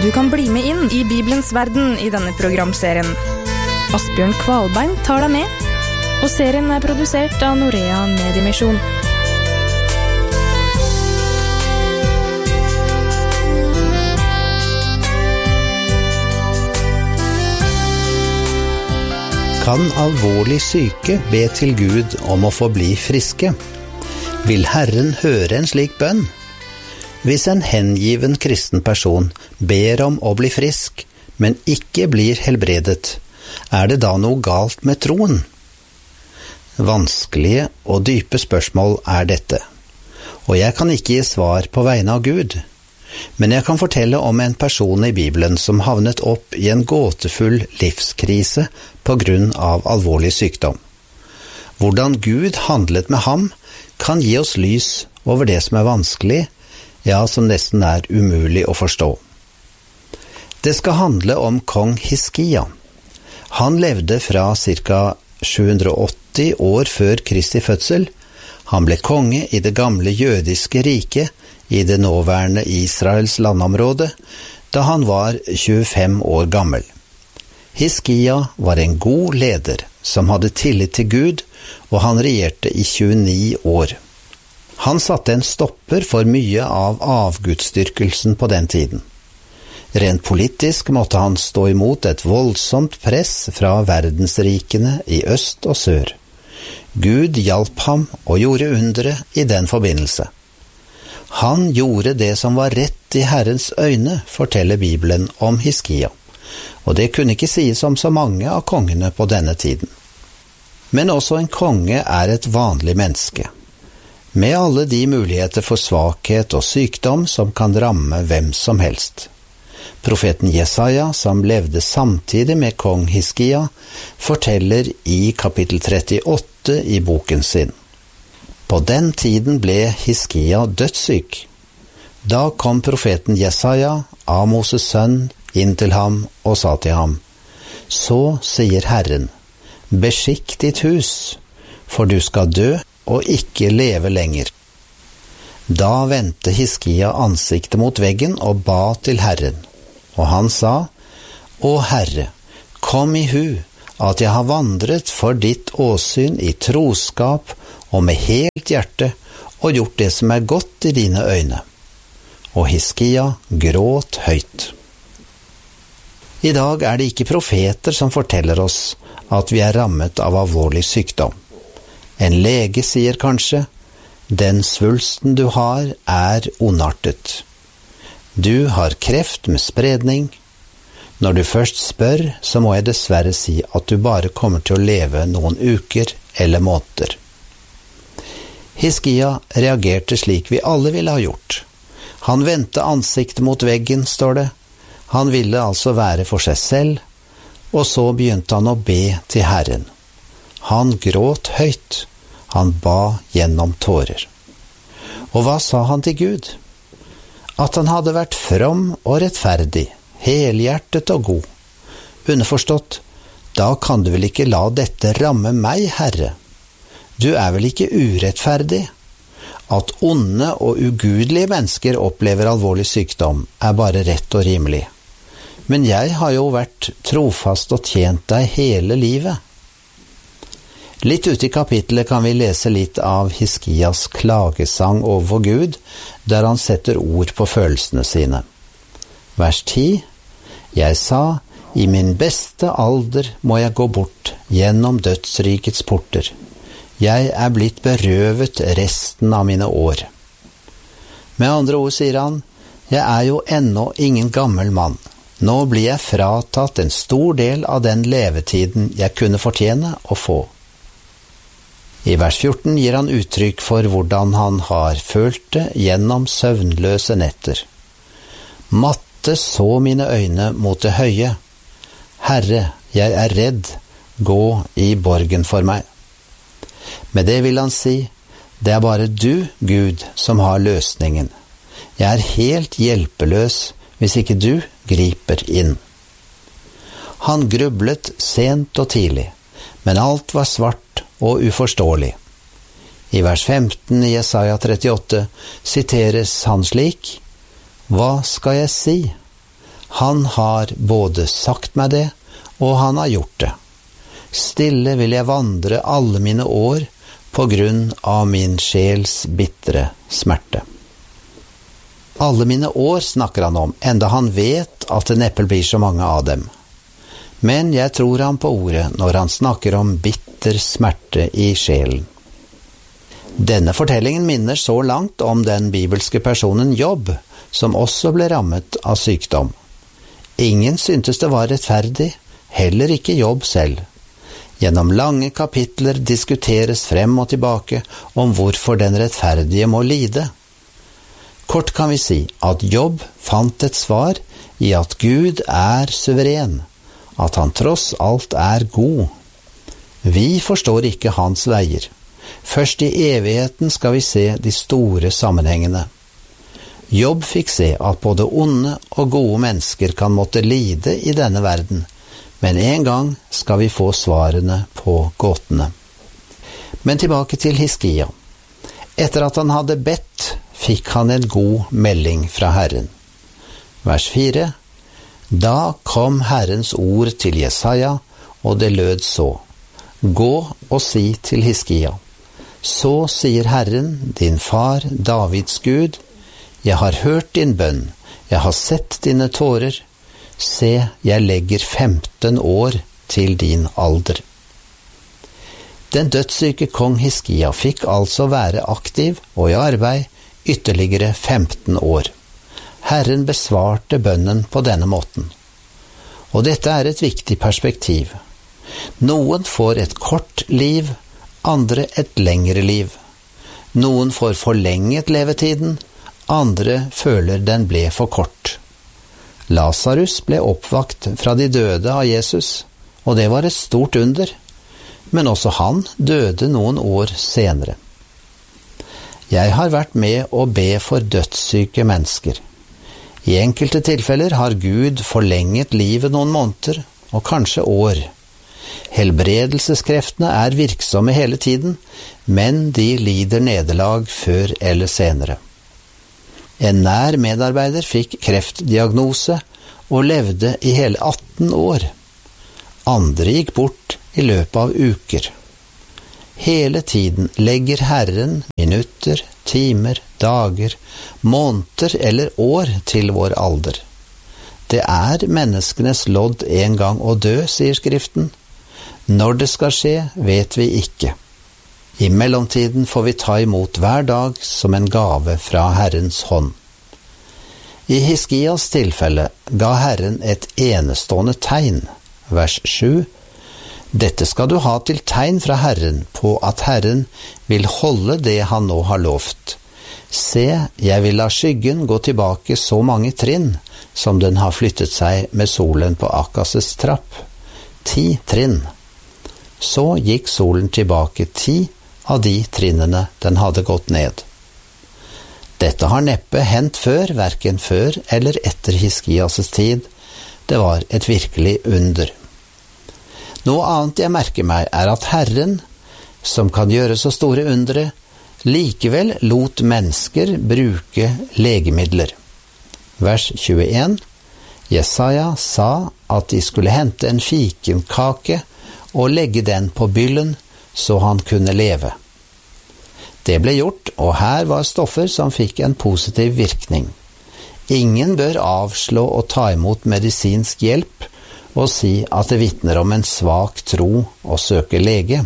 Du kan bli med inn I Bibelens verden I denne programserien. Asbjørn Kvalbein tar deg med, og serien produsert av Norea Mediemisjon. Kan alvorlig syke be til Gud om å få bli friske? Vil Herren høre en slik bønn? Hvis en hengiven kristen person ber om å bli frisk, men ikke blir helbredet, det da noe galt med troen? Vanskelige og dype spørsmål dette, og jeg kan ikke gi svar på vegne av Gud, men jeg kan fortelle om en person I Bibelen som havnet opp I en gåtefull livskrise på grunn av alvorlig sykdom. Hvordan Gud handlet med ham kan gi oss lys over det som vanskelig, ja, som nesten umulig å forstå. Det skal handle om kong Hiskia. Han levde fra ca. 780 år før Kristi fødsel. Han ble konge I det gamle jødiske riket I det nåværende Israels landområde, da han var 25 år gammel. Hiskia var en god leder som hadde tillit til Gud, og han regjerte I 29 år. Han satte en stopper for mye av avgudsdyrkelsen på den tiden. Rent politisk måtte han stå imot et voldsomt press fra verdensrikene I øst og sør. Gud hjalp ham og gjorde undre I den forbindelse. Han gjorde det som var rett I Herrens øyne, forteller Bibelen om Hiskia, og det kunne ikke sies om så mange av kongene på denne tiden. Men også en konge et vanlig menneske, med alle de muligheter for svakhet og sykdom som kan ramme hvem som helst. Profeten Jesaja, som levde samtidig med kong Hiskia, forteller I kapittel 38 I boken sin. På den tiden ble Hiskia dødssyk. Da kom profeten Jesaja, Amos' sønn, inn til ham og sa til ham: «Så sier Herren, beskikk ditt hus, for du skal dø og ikke leve lenger.» Da vendte Hiskia ansiktet mot veggen og ba til Herren, og han sa: «Å Herre, kom I hu at jeg har vandret for ditt åsyn I troskap og med helt hjerte og gjort det som godt I dine øyne.» Og Hiskia gråt høyt. I dag det ikke profeter som forteller oss at vi rammet av alvorlig sykdom. En lege sier kanskje: «Den svulsten du har ondartet. Du har kreft med spredning. Når du først spør, så må jeg dessverre si at du bare kommer til å leve noen uker eller måneder.» Hiskia reagerte slik vi alle ville ha gjort. Han vendte ansiktet mot veggen, står det. Han ville altså være for seg selv, og så begynte han å be til Herren. Han gråt høyt. Han ba gjennom tårer. Og hva sa han til Gud? At han hadde vært from og rettferdig, helhjertet og god. Underforstått: da kan du vel ikke la dette ramme meg, Herre? Du vel ikke urettferdig? At onde og ugudelige mennesker opplever alvorlig sykdom bare rett og rimelig. Men jeg har jo vært trofast og tjent deg hele livet. Litt ute I kapittelet kan vi lese litt av Hiskias klagesang over Gud, der han setter ord på følelsene sine. Vers 10: «Jeg sa, I min beste alder må jeg gå bort gjennom dødsrikets porter. Jeg blitt berøvet resten av mine år.» Med andre ord sier han: «Jeg jo ennå ingen gammel mann. Nå blir jeg fratatt en stor del av den levetiden jeg kunne fortjene å få.» I vers 14 gir han uttrykk for hvordan han har følt det gjennom søvnløse netter. «Matte så mine øyne mot det høye. Herre, jeg redd, gå I borgen for meg.» Med det vil han si: det bare du, Gud, som har løsningen. Jeg helt hjelpeløs hvis ikke du griper inn. Han grublet sent og tidlig, men alt var svart og uforståelig. I vers 15 I Jesaja 38 siteres han slik: «Hva skal jeg si? Han har både sagt meg det, og han har gjort det. Stille vil jeg vandre alle mine år på grunn av min sjels bitre smerte. Alle mine år snakker han om, enda han vet at det neppe blir så mange av dem. Men jeg tror han på ordet når han snakker om bitter smerte i sjelen. Denne fortellingen minner så langt om den bibelske personen Jobb, som også ble rammet av sykdom. Ingen syntes det var rettferdig, heller ikke Jobb selv. Gjennom lange kapitler diskuteres frem og tilbake om hvorfor den rettferdige må lide. Kort kan vi si at Jobb fant et svar i at Gud er suveren, at han tross alt er god. Vi forstår ikke hans veier. Først i evigheten skal vi se de store sammenhengene. Jobb fikk se at både onde og gode mennesker kan måtte lide i denne verden, men en gang skal vi få svarene på gåtene. Men tilbake til Hiskia. Etter at han hadde bedt, fikk han en god melding fra Herren. Vers 4. Da kom Herrens ord til Jesaja, og det lød så: Gå og si til Hiskia: Så sier Herren, din far, Davids Gud, jeg har hørt din bønn, jeg har sett dine tårer. Se, jeg legger 15 år til din alder. Den dødssyke kong Hiskia fikk altså være aktiv og i arbeid ytterligere 15 år. Herren besvarte bønnen på denne måten. Og dette er et viktig perspektiv. Noen får et kort liv, andre et lengre liv. Noen får forlenget levetiden, andre føler den ble for kort. Lazarus ble oppvakt fra de døde av Jesus, og det var et stort under, men også han døde noen år senere. Jeg har vært med å be for dødssyke mennesker. I enkelte tilfeller har Gud forlenget livet noen måneder, og kanskje år. Helbredelseskreftene er virksomme hele tiden, men de lider nederlag før eller senere. En nær medarbeider fikk kreftdiagnose og levde i hele 18 år. Andre gikk bort i løpet av uker. Hele tiden legger Herren minutter, timer, dager, måneder eller år til vår alder. Det er menneskenes lodd en gang å dø, sier Skriften. Når det skal skje, vet vi ikke. I mellomtiden får vi ta imot hver dag som en gave fra Herrens hånd. I Hiskias tilfelle ga Herren et enestående tegn. Vers 7. Dette skal du ha til tegn fra Herren på at Herren vil holde det han nå har lovt. Se, jeg vil la skyggen gå tilbake så mange trinn som den har flyttet seg med solen på Akases trapp. 10 trinn. Så gikk solen tilbake 10 av de trinnene den hadde gått ned. Dette har neppe hendt før, hverken før eller etter Hiskias' tid. Det var et virkelig under. Noe annet jeg merker meg er at Herren, som kan gjøre så store undre, likevel lot mennesker bruke legemidler. Vers 21. Jesaja sa at de skulle hente en fikenkake og legge den på byllen så han kunne leve. Det ble gjort, og her var stoffer som fikk en positiv virkning. Ingen bør avslå å ta imot medisinsk hjelp og si at det vitner om en svak tro å søke lege.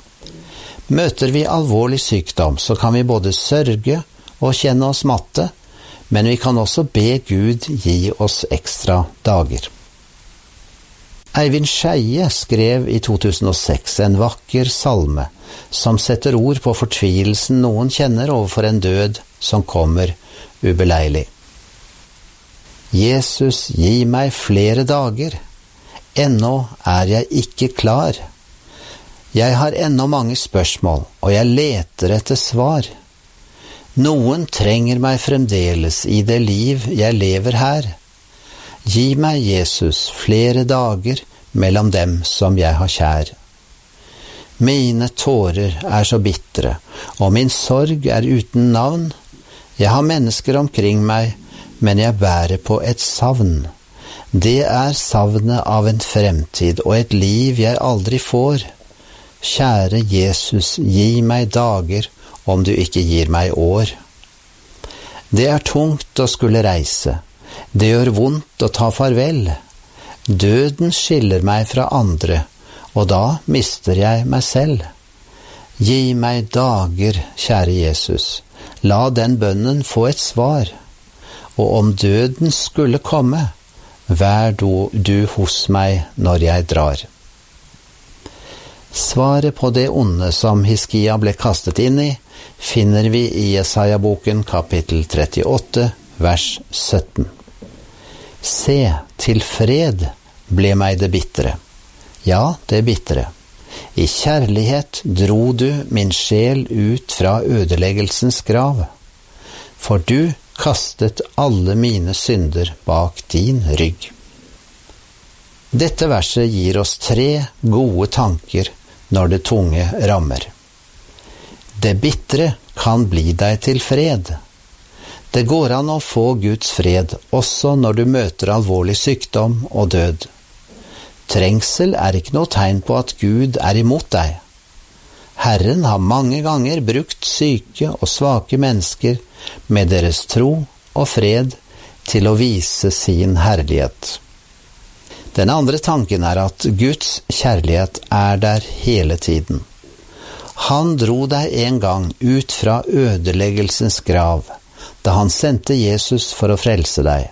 Møter vi alvorlig sykdom, så kan vi både sørge og kjenne oss matte, men vi kan også be Gud gi oss ekstra dager. Eivind Skeie skrev i 2006 en vakker salme som setter ord på fortvilelsen noen kjenner overfor en død som kommer ubeleilig. Jesus, gi meg flere dager. Ennå er jeg ikke klar. Jeg har ennå mange spørsmål, og jeg leter etter svar. Noen trenger meg fremdeles i det liv jeg lever her. Gi meg, Jesus, flere dager mellom dem som jeg har kjær. Mine tårer er så bitre, og min sorg er uten navn. Jeg har mennesker omkring meg, men jeg bærer på et savn. Det savnet av en fremtid og et liv jeg aldri får. Kjære Jesus, gi meg dager om du ikke gir meg år. Det tungt å skulle reise, det gjør vondt å ta farvel. Døden skiller meg fra andre, og da mister jeg meg selv. Gi meg dager, kjære Jesus, la den bønnen få et svar. Og om døden skulle komme, vær du hos meg når jeg drar. Svaret på det onde som Hiskia ble kastet inn i, finner vi i Jesaja-boken kapittel 38, vers 17. Se, til fred ble meg det bittre. Ja, det bittre. I kjærlighet dro du min sjel ut fra ødeleggelsens grav. For du kastet alle mine synder bak din rygg. Dette verset gir oss 3 gode tanker når det tunge rammer. Det bitre kan bli deg til fred. Det går an å få Guds fred også når du møter alvorlig sykdom og død. Trengsel ikke noe tegn på at Gud imot deg. Herren har mange ganger brukt syke og svake mennesker med deres tro og fred til å vise sin herlighet. Den andre tanken at Guds kjærlighet der hele tiden. Han dro deg en gang ut fra ødeleggelsens grav, da han sendte Jesus for å frelse deg.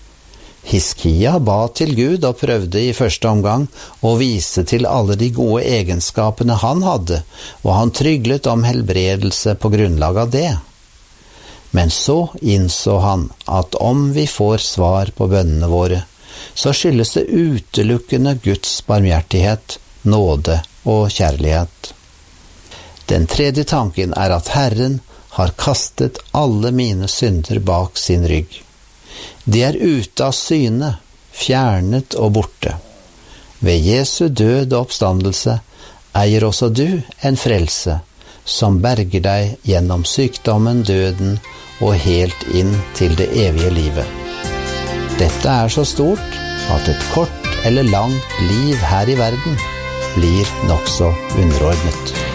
Hiskia ba til Gud og prøvde i første omgang å vise til alle de gode egenskapene han hadde, og han tryglet om helbredelse på grunnlag av det. Men så innså han at om vi får svar på bønnene våre, så skyldes det utelukkende Guds barmhjertighet, nåde og kjærlighet. Den tredje tanken at Herren har kastet alle mine synder bak sin rygg. De ute av syne, fjernet og borte. Ved Jesu død og oppstandelse eier også du en frelse, som berger deg gjennom sykdommen, døden og helt inn til det evige livet. Dette så stort at et kort eller langt liv her i verden blir nok så underordnet.